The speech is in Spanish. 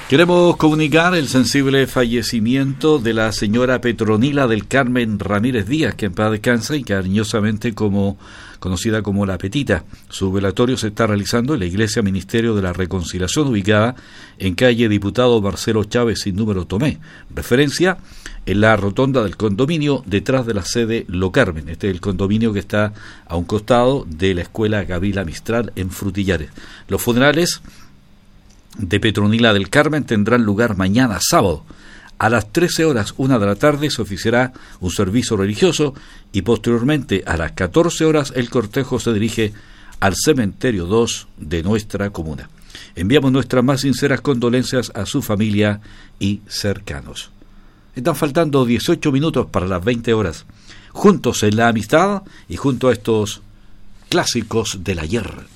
Queremos comunicar el sensible fallecimiento de la señora Petronila del Carmen Ramírez Díaz, que en paz descansa y cariñosamente conocida como La Petita. Su velatorio se está realizando en la Iglesia Ministerio de la Reconciliación, ubicada en calle Diputado Marcelo Chávez sin número Tomé. Referencia en la rotonda del condominio detrás de la sede Lo Carmen. Este es el condominio que está a un costado de la Escuela Gabriela Mistral en Frutillares. Los funerales de Petronila del Carmen tendrán lugar mañana sábado. A las 13:01 de la tarde se oficiará un servicio religioso y posteriormente a las 14:00 el cortejo se dirige al cementerio 2 de nuestra comuna. Enviamos nuestras más sinceras condolencias a su familia y cercanos. Están faltando 18 minutos para las 20:00. Juntos en la amistad y junto a estos clásicos del ayer.